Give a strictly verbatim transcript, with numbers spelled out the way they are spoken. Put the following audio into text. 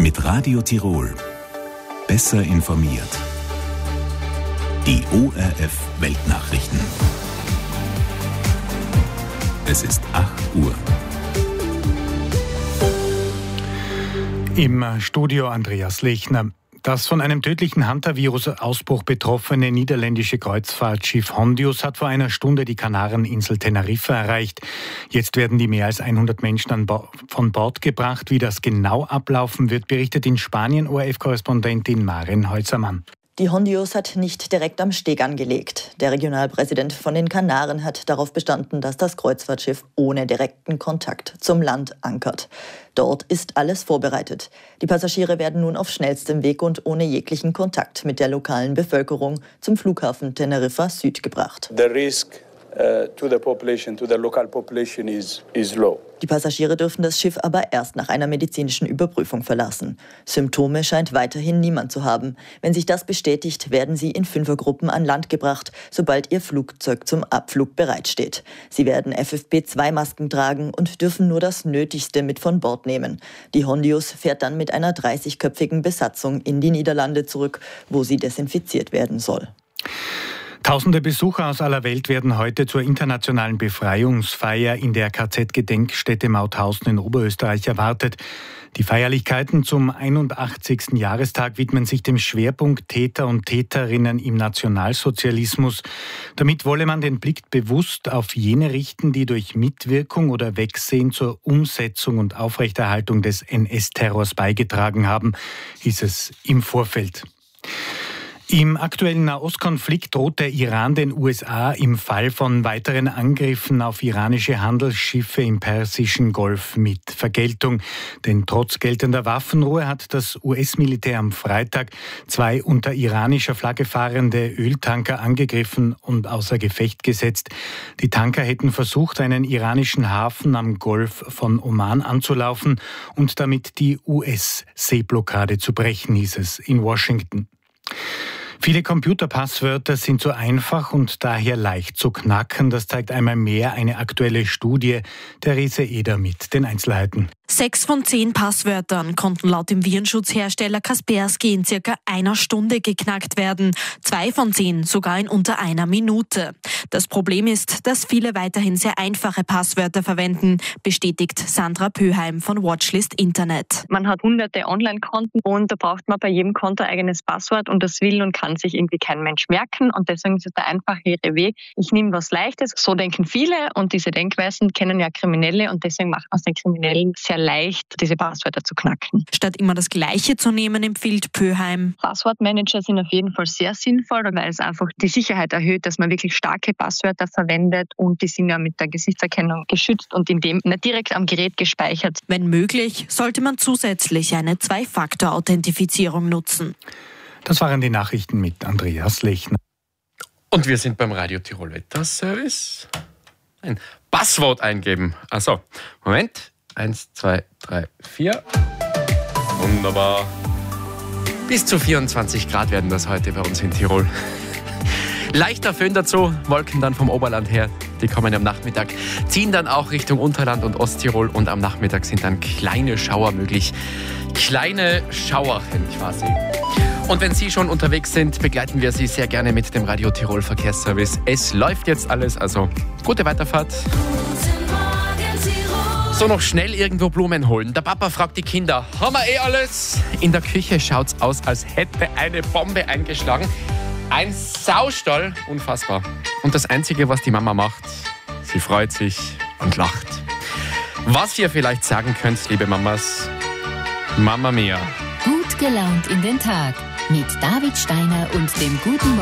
Mit Radio Tirol. Besser informiert. Die O R F Weltnachrichten. Es ist acht Uhr. Im Studio Andreas Lechner. Das von einem tödlichen Hantavirus-Ausbruch betroffene niederländische Kreuzfahrtschiff Hondius hat vor einer Stunde die Kanareninsel Teneriffa erreicht. Jetzt werden die mehr als hundert Menschen an Bo- von Bord gebracht. Wie das genau ablaufen wird, berichtet in Spanien O R F-Korrespondentin Maren Holzermann. Die Hondius hat nicht direkt am Steg angelegt. Der Regionalpräsident von den Kanaren hat darauf bestanden, dass das Kreuzfahrtschiff ohne direkten Kontakt zum Land ankert. Dort ist alles vorbereitet. Die Passagiere werden nun auf schnellstem Weg und ohne jeglichen Kontakt mit der lokalen Bevölkerung zum Flughafen Teneriffa Süd gebracht. The risk uh, to the population, to the local population is, is low. Die Passagiere dürfen das Schiff aber erst nach einer medizinischen Überprüfung verlassen. Symptome scheint weiterhin niemand zu haben. Wenn sich das bestätigt, werden sie in Fünfergruppen an Land gebracht, sobald ihr Flugzeug zum Abflug bereitsteht. Sie werden F F P zwei Masken tragen und dürfen nur das Nötigste mit von Bord nehmen. Die Hondius fährt dann mit einer dreißigköpfigen Besatzung in die Niederlande zurück, wo sie desinfiziert werden soll. Tausende Besucher aus aller Welt werden heute zur internationalen Befreiungsfeier in der K Z-Gedenkstätte Mauthausen in Oberösterreich erwartet. Die Feierlichkeiten zum einundachtzigsten Jahrestag widmen sich dem Schwerpunkt Täter und Täterinnen im Nationalsozialismus. Damit wolle man den Blick bewusst auf jene richten, die durch Mitwirkung oder Wegsehen zur Umsetzung und Aufrechterhaltung des N S-Terrors beigetragen haben, hieß es im Vorfeld. Im aktuellen Nahostkonflikt droht der Iran den U S A im Fall von weiteren Angriffen auf iranische Handelsschiffe im Persischen Golf mit Vergeltung. Denn trotz geltender Waffenruhe hat das U S-Militär am Freitag zwei unter iranischer Flagge fahrende Öltanker angegriffen und außer Gefecht gesetzt. Die Tanker hätten versucht, einen iranischen Hafen am Golf von Oman anzulaufen und damit die U S-Seeblockade zu brechen, hieß es in Washington. Viele Computerpasswörter sind so einfach und daher leicht zu knacken. Das zeigt einmal mehr eine aktuelle Studie. Therese Eder mit den Einzelheiten. Sechs von zehn Passwörtern konnten laut dem Virenschutzhersteller Kaspersky in circa einer Stunde geknackt werden. Zwei von zehn sogar in unter einer Minute. Das Problem ist, dass viele weiterhin sehr einfache Passwörter verwenden, bestätigt Sandra Pöheim von Watchlist Internet. Man hat hunderte Online-Konten und da braucht man bei jedem Konto ein eigenes Passwort und das will und kann sich irgendwie kein Mensch merken und deswegen ist es der einfachere Weg. Ich nehme was Leichtes, so denken viele und diese Denkweisen kennen ja Kriminelle und deswegen macht man es den Kriminellen sehr leicht, diese Passwörter zu knacken. Statt immer das Gleiche zu nehmen, empfiehlt Pöheim. Passwortmanager sind auf jeden Fall sehr sinnvoll, weil es einfach die Sicherheit erhöht, dass man wirklich starke Passwörter verwendet und die sind ja mit der Gesichtserkennung geschützt und in dem nicht direkt am Gerät gespeichert. Wenn möglich, sollte man zusätzlich eine Zwei-Faktor-Authentifizierung nutzen. Das waren die Nachrichten mit Andreas Lechner. Und wir sind beim Radio Tirol Wetterservice. Ein Passwort eingeben. Also, Moment. Eins, zwei, drei, vier. Wunderbar. Bis zu vierundzwanzig Grad werden das heute bei uns in Tirol. Leichter Föhn dazu, Wolken dann vom Oberland her, die kommen am Nachmittag, ziehen dann auch Richtung Unterland und Osttirol und am Nachmittag sind dann kleine Schauer möglich. Kleine Schauerchen quasi. Und wenn Sie schon unterwegs sind, begleiten wir Sie sehr gerne mit dem Radio Tirol Verkehrsservice. Es läuft jetzt alles, also gute Weiterfahrt. So, noch schnell irgendwo Blumen holen. Der Papa fragt die Kinder, haben wir eh alles? In der Küche schaut's aus, als hätte eine Bombe eingeschlagen. Ein Saustall, unfassbar. Und das Einzige, was die Mama macht, sie freut sich und lacht. Was ihr vielleicht sagen könnt, liebe Mamas, Mama mia. Gut gelaunt in den Tag mit David Steiner und dem Guten Morgen.